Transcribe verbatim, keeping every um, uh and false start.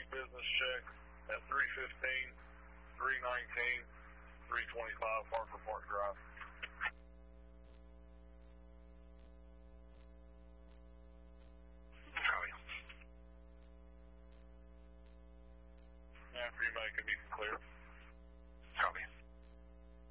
business check at three fifteen, three nineteen, three twenty-five Parker Park Drive. Copy. After you make it, you can clear.